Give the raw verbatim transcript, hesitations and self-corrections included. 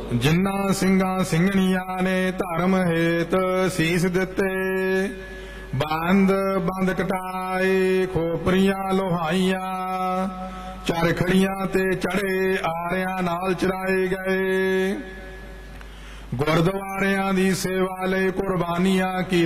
ਜਿਨ੍ਹਾਂ ਸਿੰਘਾਂ ਸਿੰਘਣੀਆਂ ਨੇ ਧਰਮ ਹੇਤ ਸੀਸ ਦਿੱਤੇ। ਬੰਦ ਬੰਦ ਕਟਾਏ ਖੋਪਰੀਆਂ ਲੋਹਾਈਆਂ, ਚਰਖੜੀਆਂ ਤੇ ਚੜੇ ਆਰਿਆਂ ਨਾਲ ਚਰਾਏ ਗਏ। ਗੁਰਦੁਆਰਿਆਂ ਦੀ ਸੇਵਾ ਲਈ ਕੁਰਬਾਨੀਆਂ ਕੀ